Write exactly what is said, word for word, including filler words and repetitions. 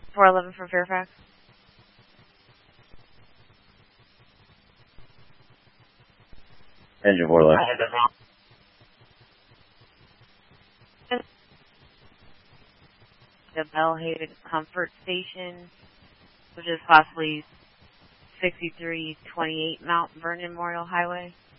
four eleven for Fairfax. Engine four eleven. The Bellhaven Comfort Station, which is possibly sixty-three twenty-eight Mount Vernon Memorial Highway.